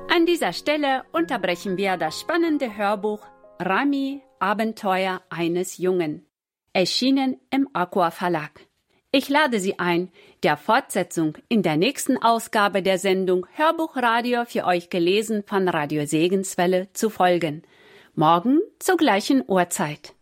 An dieser Stelle unterbrechen wir das spannende Hörbuch Rami, Abenteuer eines Jungen, erschienen im Aqua Verlag. Ich lade Sie ein, der Fortsetzung in der nächsten Ausgabe der Sendung Hörbuchradio für euch gelesen von Radio Segenswelle zu folgen. Morgen zur gleichen Uhrzeit.